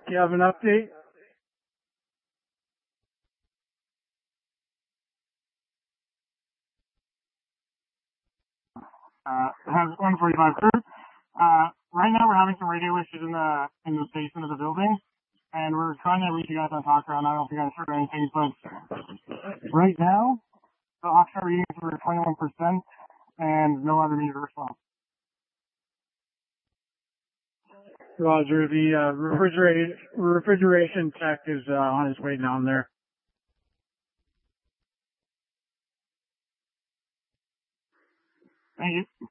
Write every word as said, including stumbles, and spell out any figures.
you have an update? Uh, has one forty-five crew. Uh, right now we're having some radio issues in the, in the basement of the building, and we're trying to reach you guys on Talkradio. I don't know if you guys heard anything, but right now, the offshore readings were twenty-one percent, and no other meter response. Roger, the uh, refrigerate, refrigeration tech is uh, on his way down there. Thank you.